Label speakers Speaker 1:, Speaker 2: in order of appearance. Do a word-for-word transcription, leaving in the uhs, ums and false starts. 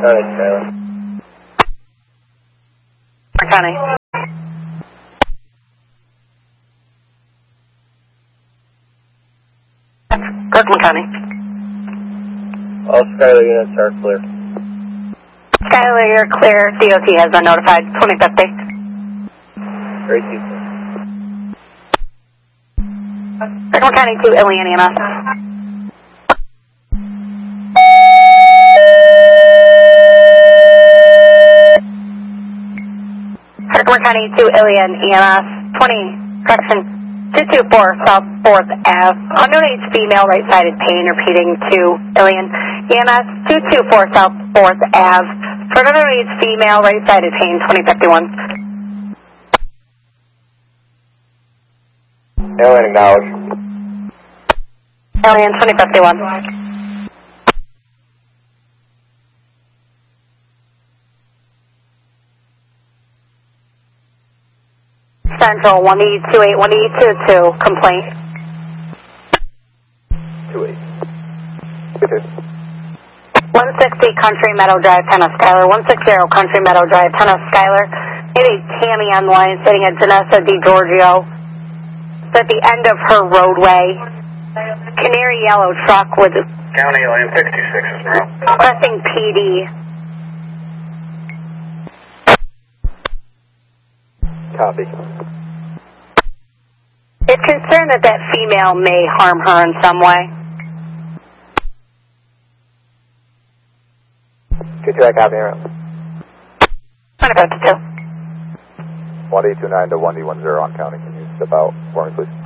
Speaker 1: Alright, Skyler.
Speaker 2: County. Kirkland County.
Speaker 1: All Skyler units are clear.
Speaker 2: Skyler, you're clear. D O T has been notified. twenty fifty.
Speaker 1: Great people.
Speaker 2: Kirkland County to Ilion, E M S. Kirkland County to Ilion, E M S. twenty, correction, two two four South fourth Ave. Unknown age female, right-sided pain, repeating to Ilion, E M S. two two four South fourth Ave. For unknown age female, right-sided pain, twenty fifty-one.
Speaker 1: Alien acknowledged.
Speaker 2: Ilion, twenty fifty-one. Central, one E two eight, one E two two, complaint.
Speaker 1: two eight. Good.
Speaker 2: one sixty Country Meadow Drive, Tennis, Skyler. one sixty Country Meadow Drive, Tennis, Skyler. Maybe Tammy on the line sitting at Janessa DiGiorgio. It's at the end of her roadway. Canary yellow truck with
Speaker 1: County Lane sixty-six is now.
Speaker 2: pressing P D.
Speaker 1: Copy.
Speaker 2: It's concerned that that female may harm her in some way.
Speaker 1: Two two, I copy here.
Speaker 2: twenty fifty-two.
Speaker 1: one eight two nine to one D one zero on county. Can you step out for me, please?